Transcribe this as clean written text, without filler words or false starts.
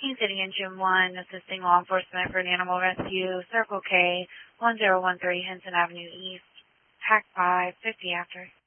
King City Engine 1, assisting law enforcement for an animal rescue, Circle K, 1013 Henson Avenue East, Pack 5, 50 after.